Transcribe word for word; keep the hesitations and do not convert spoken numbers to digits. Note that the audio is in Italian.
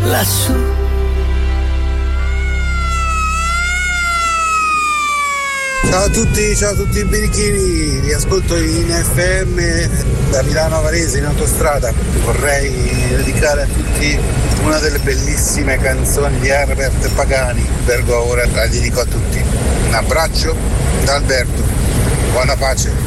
lassù. Ciao a tutti, ciao a tutti i birichini, vi ascolto in F M da Milano a Varese in autostrada. Vorrei dedicare a tutti una delle bellissime canzoni di Herbert Pagani, Vergo ora, la dedico a tutti. Un abbraccio da Alberto, buona pace.